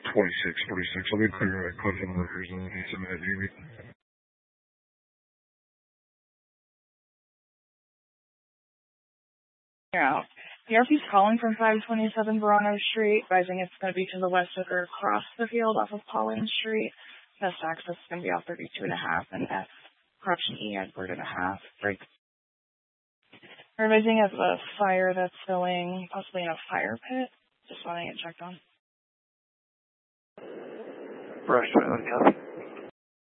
2646. I'll be clear at Clifton Workers and some at Jamie. You're out. The RP's calling from 527 Verano Street, advising it's going to be to the west of or across the field off of Pauline Street. Best access is going to be off 32.5 and F. Corruption E Edward and a half. Break. We're advising of a fire that's going possibly in a fire pit. Just wanting it checked on. Brush, copy.